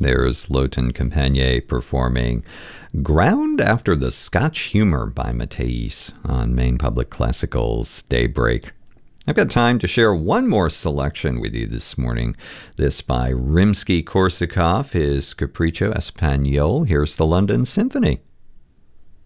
There's Loton Compagnie performing Ground After the Scotch Humor by Matisse on Maine Public Classical's Daybreak. I've got time to share one more selection with you this morning. This by Rimsky-Korsakov, his Capriccio Espagnole. Here's the London Symphony.